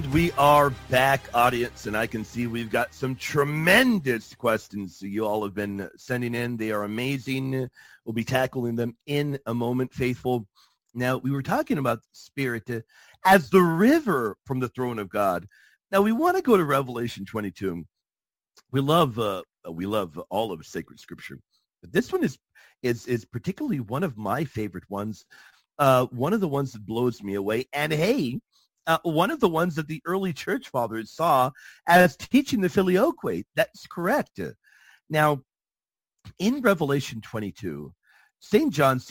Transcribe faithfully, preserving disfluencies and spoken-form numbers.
We are back, audience, and I can see we've got some tremendous questions you all have been sending in. They are amazing. We'll be tackling them in a moment, faithful. Now, we were talking about the Spirit uh, as the river from the throne of God. Now, we want to go to Revelation twenty-two. We love uh, we love all of sacred Scripture, but this one is is is particularly one of my favorite ones. Uh, one of the ones that blows me away. And hey, uh, one of the ones that the early church fathers saw as teaching the filioque. That's correct. Now, in Revelation twenty-two, Saint John